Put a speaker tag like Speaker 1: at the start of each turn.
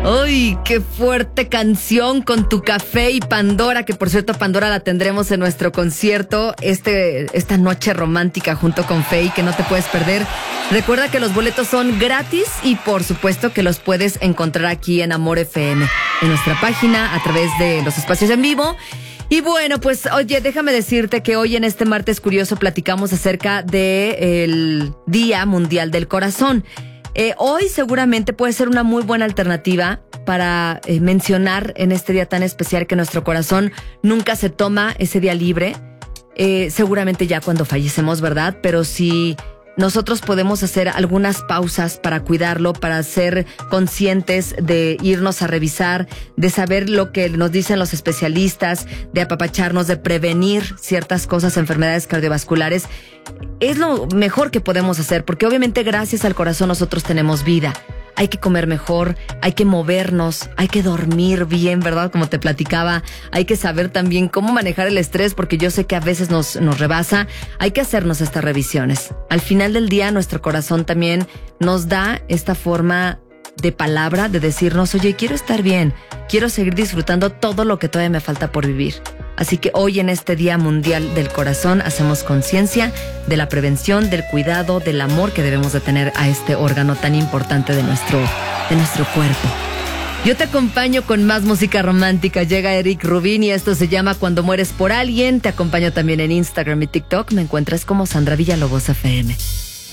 Speaker 1: ¡Uy, qué fuerte canción con Tu Café y Pandora! Que por cierto, Pandora la tendremos en nuestro concierto esta noche romántica junto con Faye, que no te puedes perder. Recuerda que los boletos son gratis y por supuesto que los puedes encontrar aquí en Amor FM, en nuestra página, a través de los espacios en vivo. Y bueno, pues oye, déjame decirte que hoy en este Martes Curioso platicamos acerca del Día Mundial del Corazón. Hoy seguramente puede ser una muy buena alternativa para mencionar en este día tan especial que nuestro corazón nunca se toma ese día libre. Seguramente ya cuando fallecemos, ¿verdad? Pero si nosotros podemos hacer algunas pausas para cuidarlo, para ser conscientes de irnos a revisar, de saber lo que nos dicen los especialistas, de apapacharnos, de prevenir ciertas cosas, enfermedades cardiovasculares, es lo mejor que podemos hacer, porque obviamente gracias al corazón nosotros tenemos vida. Hay que comer mejor, hay que movernos, hay que dormir bien, ¿verdad? Como te platicaba, hay que saber también cómo manejar el estrés, porque yo sé que a veces nos rebasa. Hay que hacernos estas revisiones. Al final del día, nuestro corazón también nos da esta forma de palabra, de decirnos, oye, quiero estar bien, quiero seguir disfrutando todo lo que todavía me falta por vivir. Así que hoy en este Día Mundial del Corazón hacemos conciencia de la prevención, del cuidado, del amor que debemos de tener a este órgano tan importante de nuestro cuerpo. Yo te acompaño con más música romántica. Llega Eric Rubin y esto se llama Cuando mueres por alguien. Te acompaño también en Instagram y TikTok. Me encuentras como Sandra Villalobos FM.